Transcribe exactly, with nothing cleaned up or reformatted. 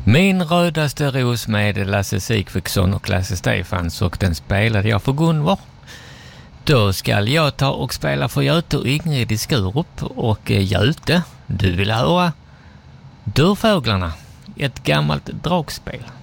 Min rödaste ros med Lasse Sigviksson och Lasse Stefans, och den spelade jag för Gunvor. Då ska jag ta och spela för Göte och Ingrid i Skurup, och Göte, du vill höra Dörrfåglarna, ett gammalt dragspel.